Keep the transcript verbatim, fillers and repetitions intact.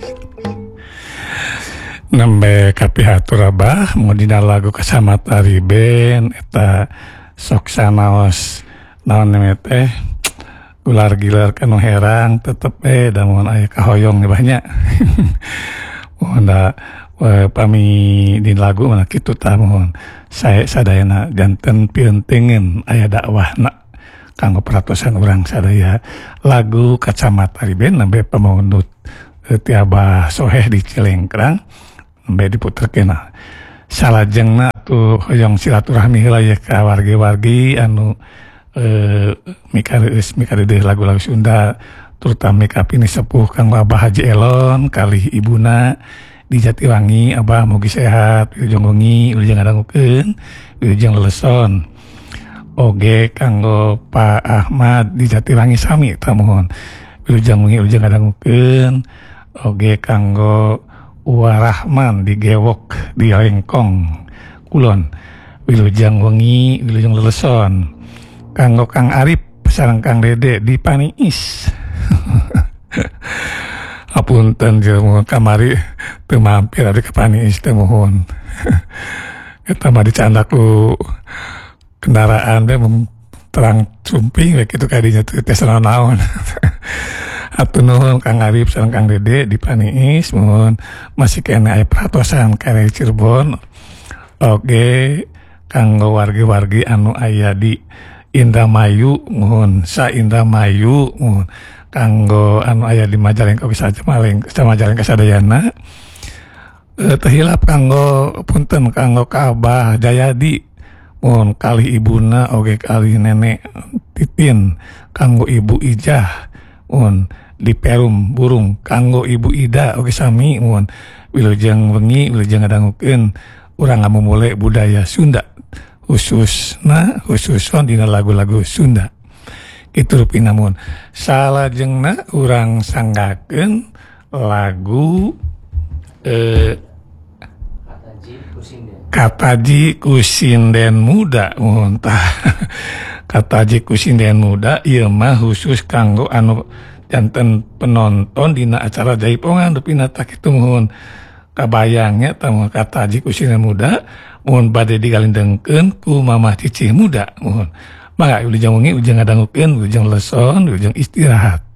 Nembe kapihatur Abah mau dina lagu Kacamata Riben eta sok sanaos naon namanya teh gular-gilar kanu herang tetep eh da mun aya kahoyong banyak. Mun da pami di lagu mah kitu tah mun sae sadayana janten pieunteugeun aya dakwahna kanggo peratosan urang sadaya. Lagu Kacamata Riben nembe pamaundut ti Abah Soheh di Cilengkrang nembe diputerkeun salajengna atuh hoyong silaturahmi heula ya ka wargi-wargi anu eh mikareus mikareudeuh lagu-lagu Sunda terutama ka pini sepuh Kang Abah Haji Elon kalih ibuna di Jatiwangi. Abah mugi sehat, wilujeng wengi, wilujeng ngadangukeun, wilujeng leleson. Oge kanggo Pak Ahmad di Jatiwangi sami ta mohon wilujeng wengi, wilujeng ngadangukeun. Oge kanggo Warahman di Gewok di Lengkong Kulon wilujeng wengi, wilujeng leleson. Kanggo Kang Arif sareng Kang Dede di Paniis. Apunten jeung kamari teu mampir ari ka Paniis teh mohon. Eta mah dicandak ku kendaraan teh terang sumping we kitu kadinya teh naon. Atur nuhun Kang Arif sareng Kang Dede di Paniis mohon masih kena aya peratosan kare Cirebon. Oge kanggo wargi-wargi anu aya di Indramayu mohon sa Indramayu mohon kanggo anu aya di Majalengka bisa Majalengka Majalengka sadayana. E, teu hilap kanggo punten kanggo ka Abah Jayadi mohon kali ibuna oge kali nenek Titin kanggo Ibu Ijah mohon di Perum Burung kanggo Ibu Ida oge sami mohon wilujeng wengi, wilujeng ngadangukeun urang ngamumule budaya Sunda khususna khususon dina lagu-lagu Sunda. Kitu rupina mun salajengna urang sanggakeun lagu eh, Kataji ku Sinden Muda mun tah. Kataji ku Sinden Muda ieu mah khusus kanggo anu janten penonton dina acara jaipongan rupina tah kitu mun kabayangnya tamu Kataji ku Sinden Muda mohon bade digalindengkeun ku Mamah Cicih Muda mohon mangga wilujeng wengi, wilujeng ngadangukeun, wilujeng leson, wilujeng istirahat.